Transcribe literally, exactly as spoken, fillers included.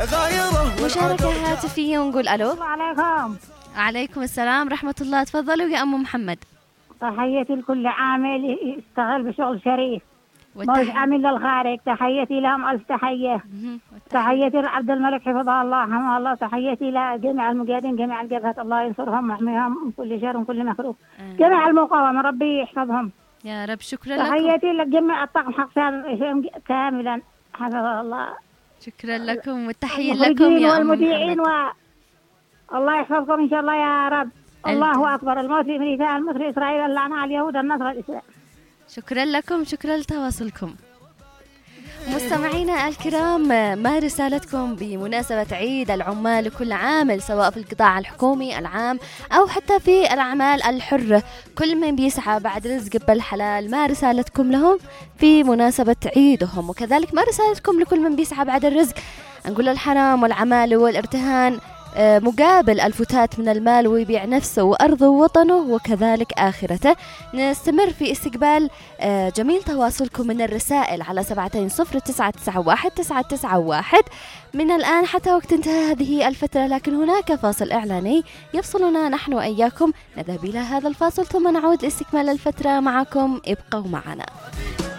مشاركة هاتفية ونقول ألو. السلام عليكم. عليكم السلام ورحمة الله. تفضلوا يا أم محمد. تحياتي لكل عامل يشتغل بشغل شريف والتح... مش عامل للخارج. تحياتي لهم ألف تحية. تحياتي لعبد الملك حفظه الله حماه الله. تحياتي لجميع المجاهدين جميع الجبهات الله ينصرهم ويحميهم من كل شر وكل مكروه. آه. جميع المقاومة ربي يحفظهم يا رب. شكرا لكم. تحياتي لجميع الطاقم حق كاملا حفظه الله. شكرا لكم والتحية لكم يا أم والمذيعين محمد. و... الله يحفظكم إن شاء الله يا رب. الله أكبر. الموت في أمريكا الموت في إسرائيل اللعنة على اليهود النصر الإسلام. شكرا لكم. شكرا لتواصلكم. مستمعينا الكرام، ما رسالتكم بمناسبة عيد العمال لكل عامل سواء في القطاع الحكومي العام أو حتى في الأعمال الحرة، كل من بيسعى بعد رزق بالحلال، ما رسالتكم لهم في مناسبة عيدهم؟ وكذلك ما رسالتكم لكل من بيسعى بعد الرزق؟ نقول الحرام والعمال والارتهان مقابل الفتات من المال ويبيع نفسه وأرضه ووطنه وكذلك آخرته. نستمر في استقبال جميل تواصلكم من الرسائل على سبعتين صفر تسعة تسعة واحد تسعة تسعة واحد من الآن حتى وقت انتهى هذه الفترة، لكن هناك فاصل إعلاني يفصلنا نحن وإياكم. نذهب إلى هذا الفاصل ثم نعود لاستكمال الفترة معكم. ابقوا معنا.